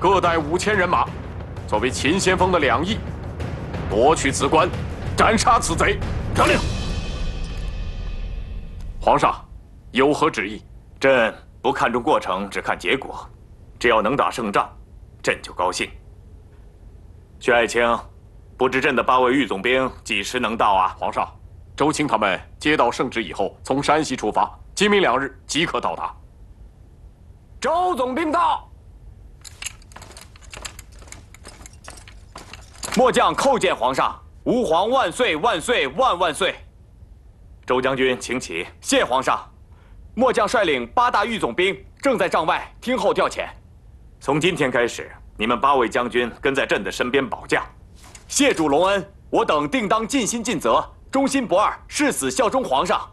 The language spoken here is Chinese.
各带5000人马，作为秦先锋的2翼，夺取此关，斩杀此贼。 传令。 皇上，有何旨意？ 朕不看重过程，只看结果。只要能打胜仗，朕就高兴。薛爱卿，不知朕的8位御总兵几时能到啊？ 皇上，周卿他们接到圣旨以后，从山西出发，今明2日即可到达。 周总兵到。 末将叩见皇上，吾皇万岁万岁万万岁！周将军，请起。谢皇上。末将率领8大御总兵正在帐外听候调遣。从今天开始，你们8位将军跟在朕的身边保驾。谢主隆恩，我等定当尽心尽责，忠心不二，誓死效忠皇上。